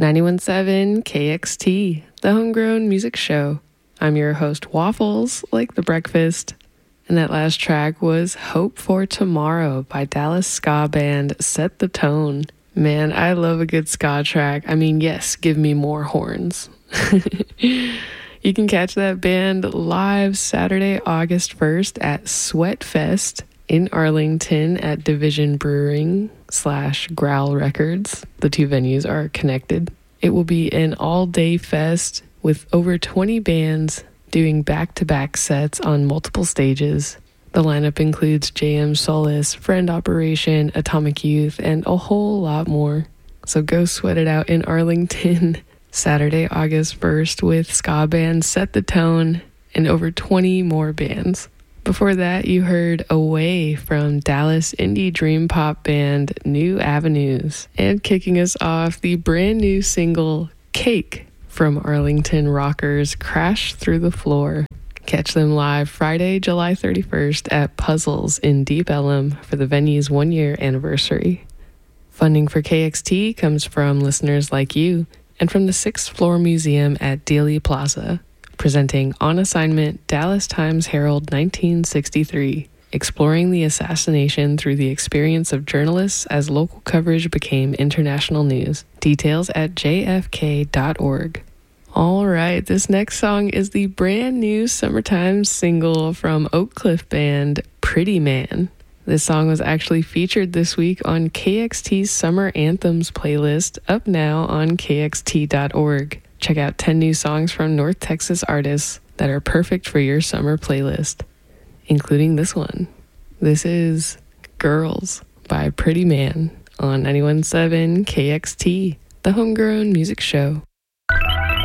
91.7 KXT, the Homegrown Music Show. I'm your host, Waffles, like the breakfast. And that last track was Hope for Tomorrow by Dallas ska band Set the Tone. Man, I love a good ska track. I mean, yes, give me more horns. You can catch that band live Saturday, August 1st at Sweatfest in Arlington at Division Brewing / Growl Records. The two venues are connected. It will be an all-day fest with over 20 bands doing back-to-back sets on multiple stages. The lineup includes JM Solace, Friend Operation, Atomic Youth, and a whole lot more. So go sweat it out in Arlington Saturday, August 1st with ska band Set the Tone and over 20 more bands. Before that, you heard Away from Dallas indie dream pop band New Avenues. And kicking us off, the brand new single Cake from Arlington rockers Crash Through the Floor. Catch them live Friday, July 31st at Puzzles in Deep Ellum for the venue's 1-year anniversary. Funding for KXT comes from listeners like you and from the 6th Floor Museum at Dealey Plaza, presenting On Assignment Dallas Times-Herald 1963, exploring the assassination through the experience of journalists as local coverage became international news. Details at jfk.org. All right, this next song is the brand new summertime single from Oak Cliff band Pretty Man. This song was actually featured this week on KXT's Summer Anthems playlist, up now on kxt.org. Check out 10 new songs from North Texas artists that are perfect for your summer playlist, including this one. This is Girls by Pretty Man on 91.7 KXT, the Homegrown Music Show.